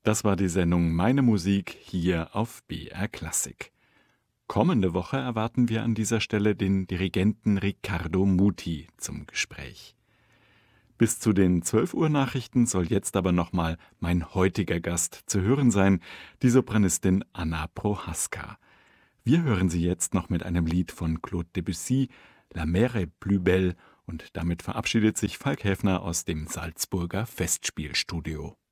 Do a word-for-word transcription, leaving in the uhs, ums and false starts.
Das war die Sendung Meine Musik hier auf B R Klassik. Kommende Woche erwarten wir an dieser Stelle den Dirigenten Riccardo Muti zum Gespräch. Bis zu den zwölf Uhr Nachrichten soll jetzt aber nochmal mein heutiger Gast zu hören sein, die Sopranistin Anna Prohaska. Wir hören sie jetzt noch mit einem Lied von Claude Debussy, La mer est plus belle, und damit verabschiedet sich Falk Häfner aus dem Salzburger Festspielstudio.